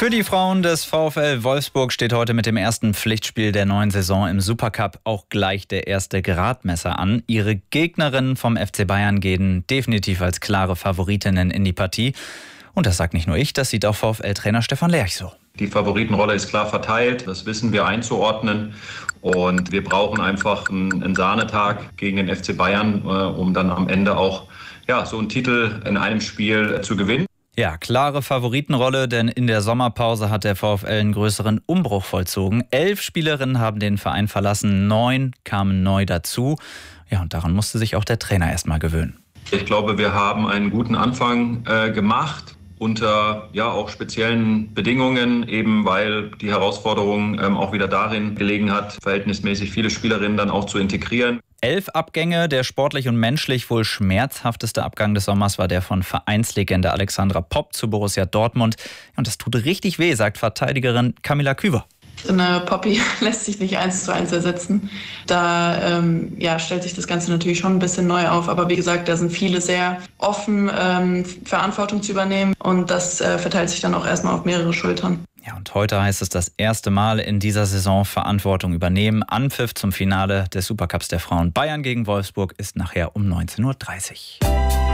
Für die Frauen des VfL Wolfsburg steht heute mit dem ersten Pflichtspiel der neuen Saison im Supercup auch gleich der erste Gradmesser an. Ihre Gegnerinnen vom FC Bayern gehen definitiv als klare Favoritinnen in die Partie. Und das sagt nicht nur ich, das sieht auch VfL-Trainer Stefan Lerch so. Die Favoritenrolle ist klar verteilt, das wissen wir einzuordnen. Und wir brauchen einfach einen Sahnetag gegen den FC Bayern, um dann am Ende auch so einen Titel in einem Spiel zu gewinnen. Ja, klare Favoritenrolle, denn in der Sommerpause hat der VfL einen größeren Umbruch vollzogen. 11 Spielerinnen haben den Verein verlassen, 9 kamen neu dazu. Ja, und daran musste sich auch der Trainer erstmal gewöhnen. Ich glaube, wir haben einen guten Anfang gemacht. Unter auch speziellen Bedingungen, eben weil die Herausforderung auch wieder darin gelegen hat, verhältnismäßig viele Spielerinnen dann auch zu integrieren. 11 Abgänge, der sportlich und menschlich wohl schmerzhafteste Abgang des Sommers war der von Vereinslegende Alexandra Popp zu Borussia Dortmund. Und das tut richtig weh, sagt Verteidigerin Camilla Küver. So eine Poppy lässt sich nicht 1:1 ersetzen. Da stellt sich das Ganze natürlich schon ein bisschen neu auf. Aber wie gesagt, da sind viele sehr offen, Verantwortung zu übernehmen. Und das verteilt sich dann auch erstmal auf mehrere Schultern. Ja, und heute heißt es das erste Mal in dieser Saison Verantwortung übernehmen. Anpfiff zum Finale des Supercups der Frauen Bayern gegen Wolfsburg ist nachher um 19:30 Uhr.